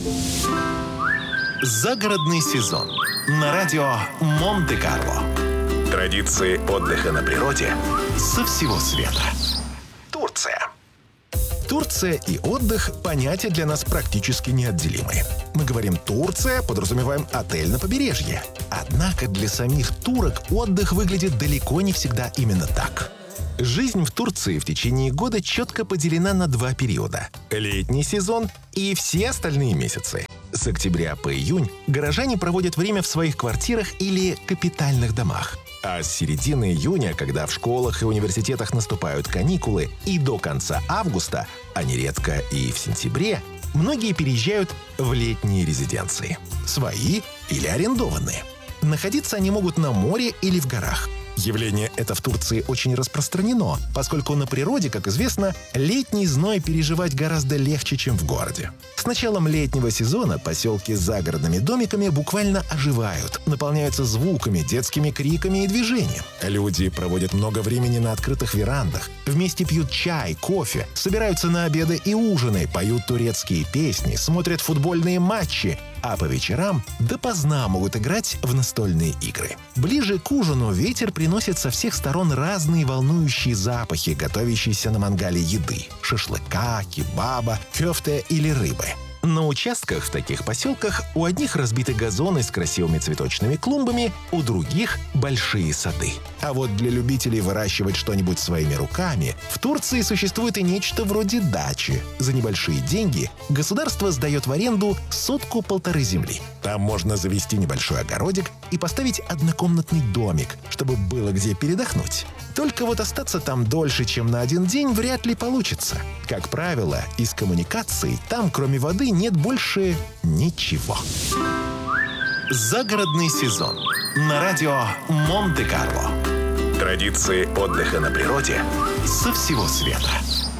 Загородный сезон на радио Монте-Карло. Традиции отдыха на природе со всего света. Турция. Турция и отдых – понятия для нас практически неотделимые. Мы говорим «Турция», подразумеваем отель на побережье. Однако для самих турок отдых выглядит далеко не всегда именно так. Жизнь в Турции в течение года четко поделена на два периода – летний сезон и все остальные месяцы. С октября по июнь горожане проводят время в своих квартирах или капитальных домах. А с середины июня, когда в школах и университетах наступают каникулы, и до конца августа, а нередко и в сентябре, многие переезжают в летние резиденции. Свои или арендованные. Находиться они могут на море или в горах. Явление это в Турции очень распространено, поскольку на природе, как известно, летний зной переживать гораздо легче, чем в городе. С началом летнего сезона поселки с загородными домиками буквально оживают, наполняются звуками, детскими криками и движением. Люди проводят много времени на открытых верандах, вместе пьют чай, кофе, собираются на обеды и ужины, поют турецкие песни, смотрят футбольные матчи, а по вечерам допоздна могут играть в настольные игры. Ближе к ужину ветер приносит со всех сторон разные волнующие запахи, готовящиеся на мангале еды – шашлыка, кебаба, кёфте или рыбы. На участках в таких поселках у одних разбиты газоны с красивыми цветочными клумбами, у других – большие сады. А вот для любителей выращивать что-нибудь своими руками в Турции существует и нечто вроде дачи. За небольшие деньги государство сдает в аренду 1/1 земли. Там можно завести небольшой огородик и поставить однокомнатный домик, чтобы было где передохнуть. Только вот остаться там дольше, чем на один день, вряд ли получится. Как правило, из коммуникаций там, кроме воды, нет больше ничего. Загородный сезон на радио Монте-Карло. Традиции отдыха на природе со всего света.